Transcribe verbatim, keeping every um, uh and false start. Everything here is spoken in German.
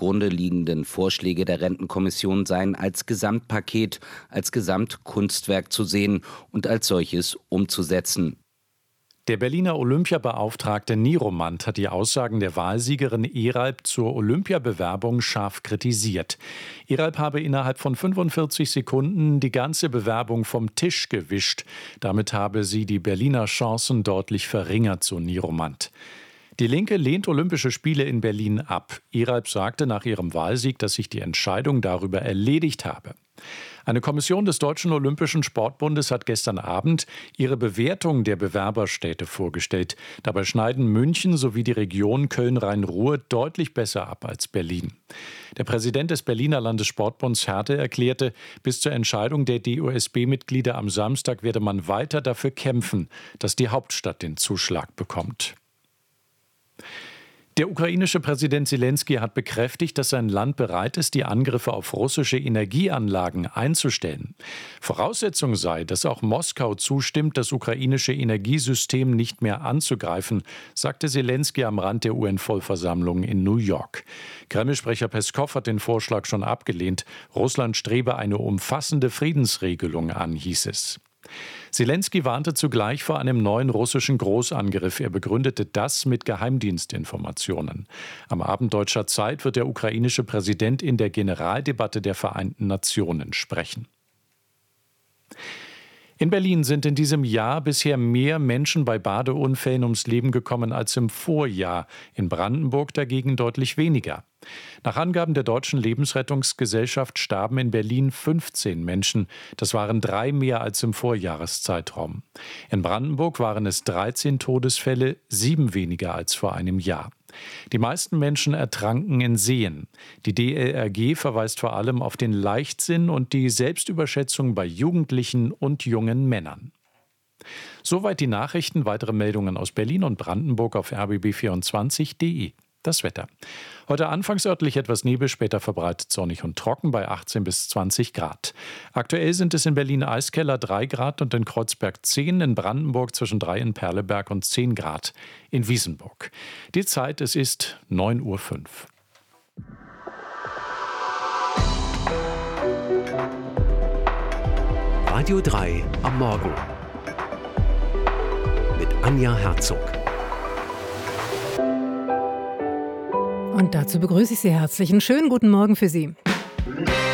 zugrunde liegenden Vorschläge der Rentenkommission seien als Gesamtpaket, als Gesamtkunstwerk zu sehen und als solches umzusetzen. Der Berliner Olympiabeauftragte Niromant hat die Aussagen der Wahlsiegerin Eralp zur Olympiabewerbung scharf kritisiert. Eralp habe innerhalb von fünfundvierzig Sekunden die ganze Bewerbung vom Tisch gewischt. Damit habe sie die Berliner Chancen deutlich verringert, so Niromant. Die Linke lehnt Olympische Spiele in Berlin ab. Eralp sagte nach ihrem Wahlsieg, dass sich die Entscheidung darüber erledigt habe. Eine Kommission des Deutschen Olympischen Sportbundes hat gestern Abend ihre Bewertung der Bewerberstädte vorgestellt. Dabei schneiden München sowie die Region Köln-Rhein-Ruhr deutlich besser ab als Berlin. Der Präsident des Berliner Landessportbunds Härte erklärte, bis zur Entscheidung der D O S B-Mitglieder am Samstag werde man weiter dafür kämpfen, dass die Hauptstadt den Zuschlag bekommt. Der ukrainische Präsident Selenskyj hat bekräftigt, dass sein Land bereit ist, die Angriffe auf russische Energieanlagen einzustellen. Voraussetzung sei, dass auch Moskau zustimmt, das ukrainische Energiesystem nicht mehr anzugreifen, sagte Selenskyj am Rand der U N-Vollversammlung in New York. Kreml-Sprecher Peskow hat den Vorschlag schon abgelehnt. Russland strebe eine umfassende Friedensregelung an, hieß es. Selenskyj warnte zugleich vor einem neuen russischen Großangriff. Er begründete das mit Geheimdienstinformationen. Am Abend deutscher Zeit wird der ukrainische Präsident in der Generaldebatte der Vereinten Nationen sprechen. In Berlin sind in diesem Jahr bisher mehr Menschen bei Badeunfällen ums Leben gekommen als im Vorjahr. In Brandenburg dagegen deutlich weniger. Nach Angaben der Deutschen Lebensrettungsgesellschaft starben in Berlin fünfzehn Menschen. Das waren drei mehr als im Vorjahreszeitraum. In Brandenburg waren es dreizehn Todesfälle, sieben weniger als vor einem Jahr. Die meisten Menschen ertranken in Seen. Die D L R G verweist vor allem auf den Leichtsinn und die Selbstüberschätzung bei Jugendlichen und jungen Männern. Soweit die Nachrichten. Weitere Meldungen aus Berlin und Brandenburg auf r b b vierundzwanzig punkt d e. Das Wetter. Heute anfangs örtlich etwas Nebel, später verbreitet sonnig und trocken bei achtzehn bis zwanzig Grad. Aktuell sind es in Berlin-Eiskeller drei Grad und in Kreuzberg zehn, in Brandenburg zwischen drei in Perleberg und zehn Grad in Wiesenburg. Die Zeit, es ist neun Uhr fünf. Radio drei am Morgen mit Anja Herzog. Und dazu begrüße ich Sie herzlich. Einen schönen guten Morgen für Sie.